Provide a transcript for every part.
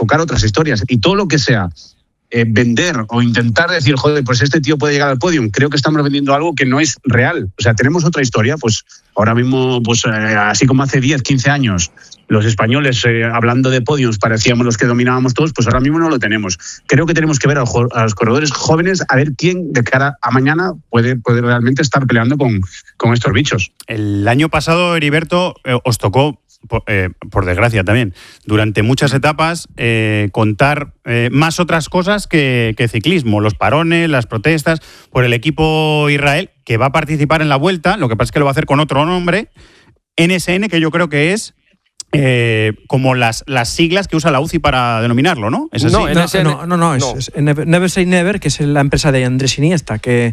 enfocar otras historias. Y todo lo que sea vender o intentar decir, joder, pues este tío puede llegar al podium, creo que estamos vendiendo algo que no es real. O sea, tenemos otra historia, pues ahora mismo, pues así como hace 10, 15 años los españoles hablando de podiums parecíamos los que dominábamos todos, pues ahora mismo no lo tenemos. Creo que tenemos que ver a los corredores jóvenes a ver quién de cara a mañana puede realmente estar peleando con estos bichos. El año pasado, Heriberto, os tocó, por desgracia también, durante muchas etapas contar más otras cosas que ciclismo, los parones, las protestas, por el equipo Israel, que va a participar en la Vuelta. Lo que pasa es que lo va a hacer con otro nombre, NSN, que yo creo que es como las siglas que usa la UCI para denominarlo, ¿no? ¿Es así? No. Es Never Say Never, que es la empresa de Andrés Iniesta, que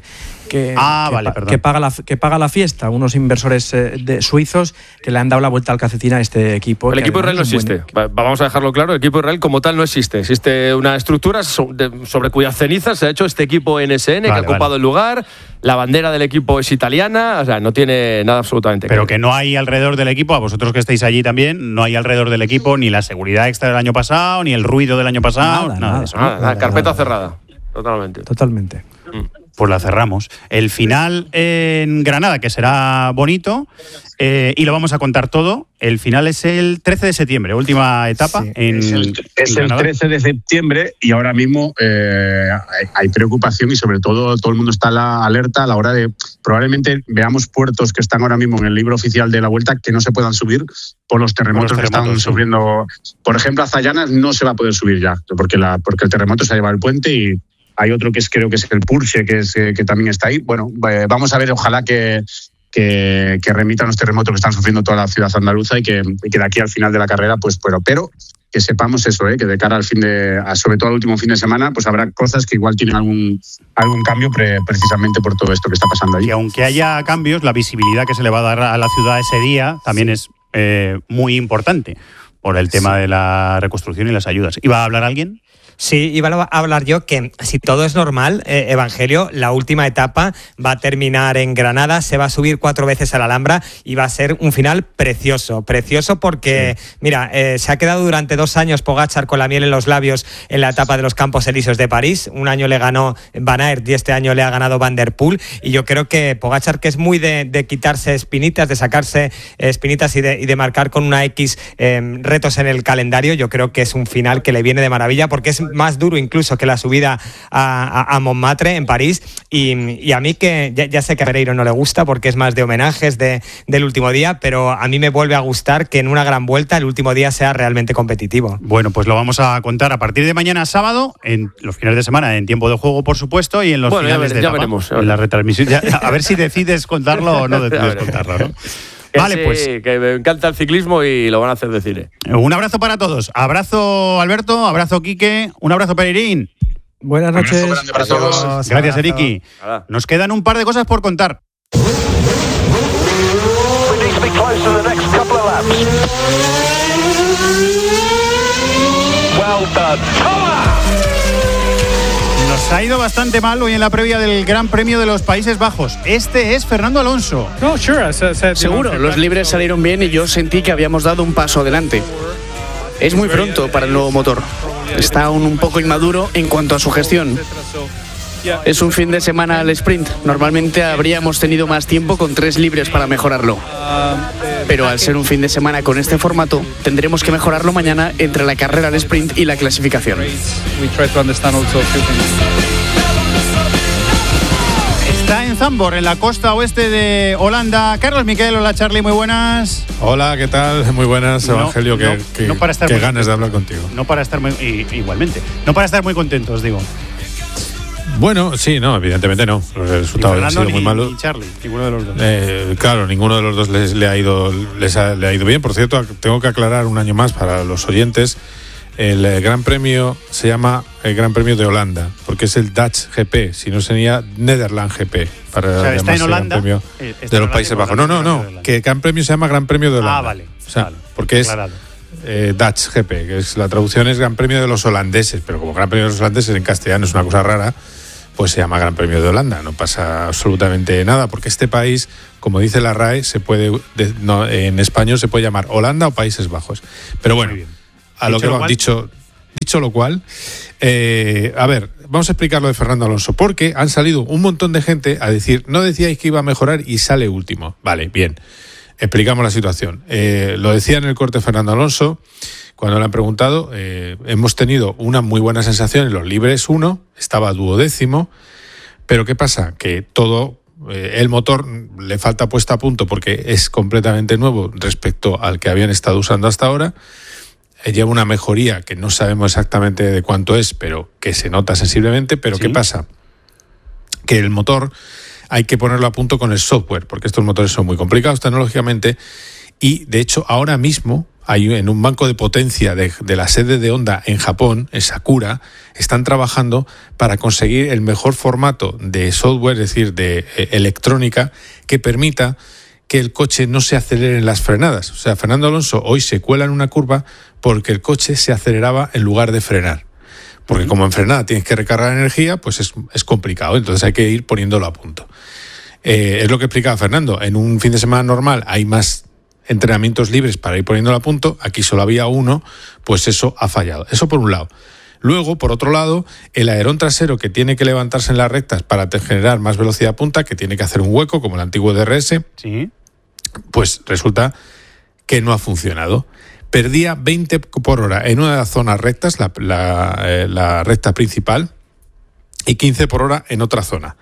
paga la fiesta, unos inversores suizos que le han dado la vuelta al calcetín a este equipo. El equipo Israel no existe. Vamos a dejarlo claro, el equipo Israel como tal no existe. Existe una estructura sobre cuyas cenizas se ha hecho este equipo NSN, que ha ocupado el lugar. La bandera del equipo es italiana, o sea, no tiene nada absolutamente. Pero que no hay alrededor del equipo, a vosotros que estáis allí también, no hay alrededor del equipo ni la seguridad extra del año pasado, ni el ruido del año pasado, nada de eso. La carpeta cerrada, totalmente. Pues la cerramos. El final en Granada, que será bonito, y lo vamos a contar todo. El final es el 13 de septiembre, última etapa. Sí, es el 13 de septiembre y ahora mismo hay preocupación y sobre todo el mundo está a la alerta a la hora de probablemente veamos puertos que están ahora mismo en el libro oficial de la Vuelta que no se puedan subir por los terremotos que están sufriendo. Por ejemplo, a Zayanas no se va a poder subir ya porque el terremoto se ha llevado el puente y hay otro que creo que es el Purche, que también está ahí. Bueno, vamos a ver, ojalá que remitan los terremotos que están sufriendo toda la ciudad andaluza y que de aquí al final de la carrera, pues pero que sepamos eso, que de cara al sobre todo al último fin de semana, pues habrá cosas que igual tienen algún cambio precisamente por todo esto que está pasando allí. Y aunque haya cambios, la visibilidad que se le va a dar a la ciudad ese día también es muy importante por el tema de la reconstrucción y las ayudas. ¿Iba a hablar alguien? Sí, iba a hablar yo que si todo es normal, Evangelio, la última etapa va a terminar en Granada, se va a subir 4 veces a la Alhambra y va a ser un final precioso porque, mira, se ha quedado durante 2 años Pogačar con la miel en los labios en la etapa de los Campos Elíseos de París. Un año le ganó Van Aert y este año le ha ganado Van der Poel, y yo creo que Pogačar, que es muy de quitarse espinitas, de sacarse espinitas y de marcar con una X retos en el calendario, yo creo que es un final que le viene de maravilla porque es más duro incluso que la subida a Montmartre en París, y a mí que ya sé que a Pereiro no le gusta porque es más de homenajes del último día, pero a mí me vuelve a gustar que en una gran vuelta el último día sea realmente competitivo. Bueno, pues lo vamos a contar a partir de mañana sábado, en los fines de semana en tiempo de juego por supuesto, y en los finales de etapa, veremos. En la retransmisión, a ver si decides contarlo o no decides contarlo, ¿no? Vale, pues. Que me encanta el ciclismo y lo van a hacer de cine. Un abrazo para todos. Abrazo, Alberto. Abrazo, Quique. Un abrazo, Pereirín. Buenas noches. Para todos. Gracias, Eriki. Nos quedan un par de cosas por contar. Nos ha ido bastante mal hoy en la previa del Gran Premio de los Países Bajos. Este es Fernando Alonso. Seguro, los libres salieron bien y yo sentí que habíamos dado un paso adelante. Es muy pronto para el nuevo motor. Está aún un poco inmaduro en cuanto a su gestión. Es un fin de semana al sprint. Normalmente habríamos tenido más tiempo con 3 libres para mejorarlo. Pero al ser un fin de semana con este formato, tendremos que mejorarlo mañana entre la carrera al sprint y la clasificación. Está en Zandvoort, en la costa oeste de Holanda. Carlos Miquel, hola Charlie, muy buenas. Hola, ¿qué tal? Muy buenas, Evangelio, no para estar qué muy ganas de hablar contigo. No para estar muy, igualmente, no para estar muy contentos, digo. Bueno, sí, no, evidentemente no. Los resultados han sido muy malos. Ni Charlie, ninguno de los dos. Claro, ninguno de los dos le ha ido bien. Por cierto, tengo que aclarar un año más para los oyentes. El Gran Premio se llama el Gran Premio de Holanda, porque es el Dutch GP, si no sería Nederland GP. Para está en Holanda. Gran Premio de los Países Bajos. No. Que el Gran Premio se llama Gran Premio de Holanda. Vale. O sea, vale, porque aclarado. Es Dutch GP, que es la traducción es Gran Premio de los holandeses, pero como Gran Premio de los holandeses en castellano es una cosa rara, pues se llama Gran Premio de Holanda. No pasa absolutamente nada, porque este país, como dice la RAE, en español se puede llamar Holanda o Países Bajos. Pero bueno, a lo que lo han dicho... Dicho lo cual, a ver, vamos a explicar lo de Fernando Alonso, porque han salido un montón de gente a decir, no decíais que iba a mejorar y sale último. Vale, bien, explicamos la situación. Lo decía en el corte Fernando Alonso, cuando le han preguntado, hemos tenido una muy buena sensación en los libres 1, estaba 12º, pero ¿qué pasa? Que todo... el motor le falta puesta a punto porque es completamente nuevo respecto al que habían estado usando hasta ahora. Lleva una mejoría que no sabemos exactamente de cuánto es, pero que se nota sensiblemente. Pero ¿sí? ¿Qué pasa? Que el motor hay que ponerlo a punto con el software, porque estos motores son muy complicados tecnológicamente y, de hecho, ahora mismo hay en un banco de potencia de la sede de Honda en Japón, en Sakura, están trabajando para conseguir el mejor formato de software, es decir, de electrónica, que permita que el coche no se acelere en las frenadas. O sea, Fernando Alonso hoy se cuela en una curva porque el coche se aceleraba en lugar de frenar. Porque como en frenada tienes que recargar energía, pues es complicado. Entonces hay que ir poniéndolo a punto. Es lo que explicaba Fernando. En un fin de semana normal hay más entrenamientos libres para ir poniéndolo a punto. Aquí solo había uno, pues eso ha fallado. Eso por un lado. Luego, por otro lado, el alerón trasero que tiene que levantarse en las rectas para generar más velocidad punta, que tiene que hacer un hueco, como el antiguo DRS, ¿sí? Pues resulta que no ha funcionado. Perdía 20 por hora en una de las zonas rectas, la recta principal, y 15 por hora en otra zona.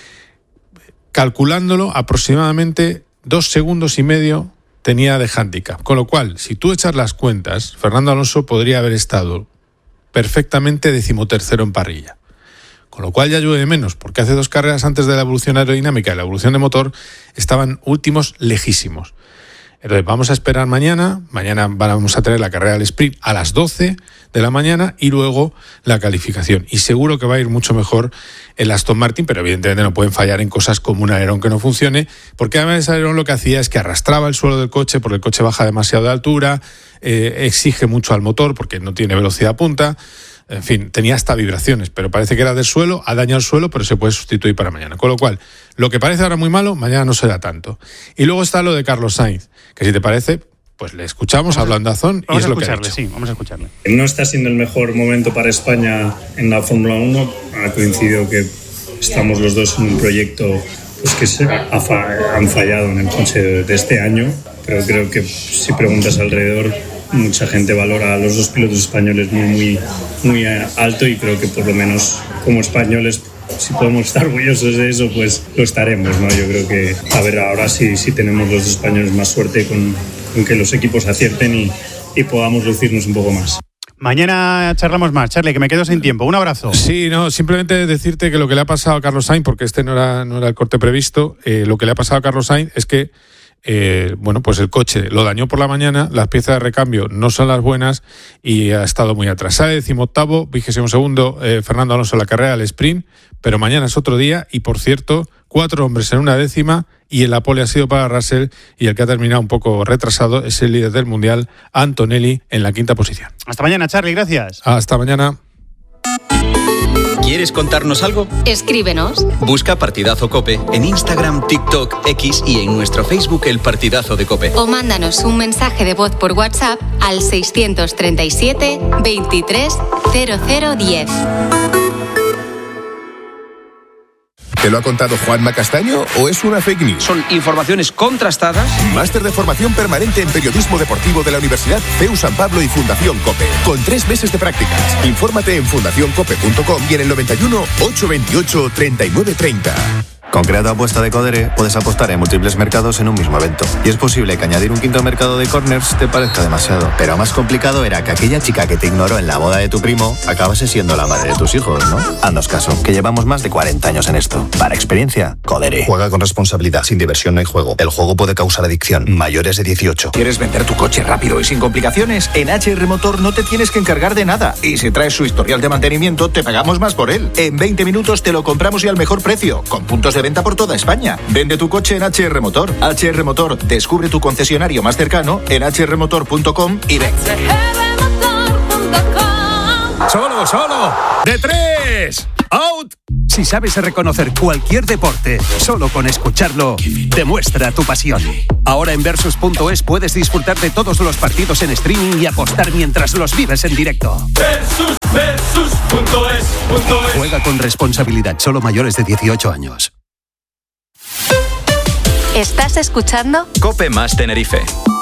Calculándolo, aproximadamente 2 segundos y medio tenía de hándicap. Con lo cual, si tú echas las cuentas, Fernando Alonso podría haber estado perfectamente 13º en parrilla. Con lo cual ya llueve menos, porque hace 2 carreras antes de la evolución aerodinámica y la evolución de motor estaban últimos lejísimos. Entonces vamos a esperar mañana vamos a tener la carrera del sprint a las 12 de la mañana y luego la calificación. Y seguro que va a ir mucho mejor el Aston Martin, pero evidentemente no pueden fallar en cosas como un alerón que no funcione, porque además ese alerón lo que hacía es que arrastraba el suelo del coche, porque el coche baja demasiado de altura, exige mucho al motor porque no tiene velocidad punta. En fin, tenía hasta vibraciones, pero parece que era del suelo, ha dañado el suelo, pero se puede sustituir para mañana. Con lo cual, lo que parece ahora muy malo, mañana no será tanto. Y luego está lo de Carlos Sainz, que si te parece, pues le escuchamos hablando a Zon y es lo que ha dicho. Sí, vamos a escucharle. No está siendo el mejor momento para España en la Fórmula 1. Ha coincidido que estamos los dos en un proyecto pues que han fallado en el coche de este año, pero creo que si preguntas alrededor, mucha gente valora a los dos pilotos españoles muy alto y creo que por lo menos como españoles, si podemos estar orgullosos de eso, pues lo estaremos, ¿no? Yo creo que, a ver, ahora sí tenemos los españoles más suerte con que los equipos acierten y podamos lucirnos un poco más. Mañana charlamos más. Charlie, que me quedo sin tiempo. Un abrazo. Sí, no, simplemente decirte que lo que le ha pasado a Carlos Sainz, porque este no era el corte previsto, lo que le ha pasado a Carlos Sainz es que pues el coche lo dañó por la mañana, las piezas de recambio no son las buenas y ha estado muy atrás. Sale 18º, 22º Fernando Alonso en la carrera del sprint, pero mañana es otro día y, por cierto, 4 hombres en una décima y el pole ha sido para Russell y el que ha terminado un poco retrasado es el líder del Mundial, Antonelli, en la 5ª posición. Hasta mañana, Charlie, gracias. Hasta mañana. ¿Quieres contarnos algo? Escríbenos. Busca Partidazo COPE en Instagram, TikTok, X y en nuestro Facebook El Partidazo de COPE. O mándanos un mensaje de voz por WhatsApp al 637 23 0010. ¿Te lo ha contado Juanma Castaño o es una fake news? Son informaciones contrastadas. Máster de formación permanente en periodismo deportivo de la Universidad CEU San Pablo y Fundación COPE. Con 3 meses de prácticas. Infórmate en fundacioncope.com y en el 91 828 3930. Con Creato Apuesta de Codere puedes apostar en múltiples mercados en un mismo evento. Y es posible que añadir un 5º mercado de corners te parezca demasiado. Pero más complicado era que aquella chica que te ignoró en la boda de tu primo acabase siendo la madre de tus hijos, ¿no? Haznos caso, que llevamos más de 40 años en esto. Para experiencia, Codere. Juega con responsabilidad. Sin diversión no hay juego. El juego puede causar adicción. Mayores de 18. ¿Quieres vender tu coche rápido y sin complicaciones? En HR Motor no te tienes que encargar de nada. Y si traes su historial de mantenimiento, te pagamos más por él. En 20 minutos te lo compramos y al mejor precio. Con puntos de venta por toda España. Vende tu coche en HR Motor. HR Motor, descubre tu concesionario más cercano en hrmotor.com y ven. Solo, de 3, out. Si sabes reconocer cualquier deporte, solo con escucharlo, demuestra tu pasión. Ahora en Versus.es puedes disfrutar de todos los partidos en streaming y apostar mientras los vives en directo. Versus.es. Juega con responsabilidad, solo mayores de 18 años. ¿Estás escuchando? Cope más Tenerife.